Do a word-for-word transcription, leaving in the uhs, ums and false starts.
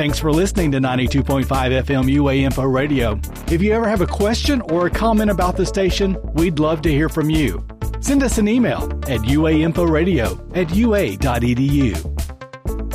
Thanks for listening to ninety-two point five F M U A Info Radio. If you ever have a question or a comment about the station, we'd love to hear from you. Send us an email at uainforadio at ua dot edu.